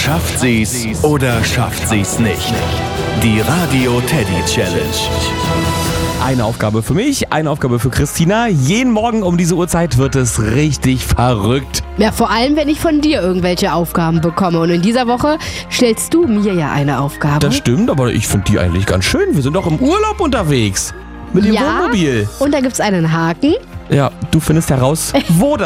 Schafft sie's oder schafft sie's nicht? Die Radio Teddy Challenge. Eine Aufgabe für mich, eine Aufgabe für Christina. Jeden Morgen um diese Uhrzeit wird es richtig verrückt. Ja, vor allem, wenn ich von dir irgendwelche Aufgaben bekomme. Und in dieser Woche stellst du mir ja eine Aufgabe. Das stimmt, aber ich finde die eigentlich ganz schön. Wir sind doch im Urlaub unterwegs. Mit dem Wohnmobil. Und da gibt's einen Haken. Ja, du findest heraus, wo das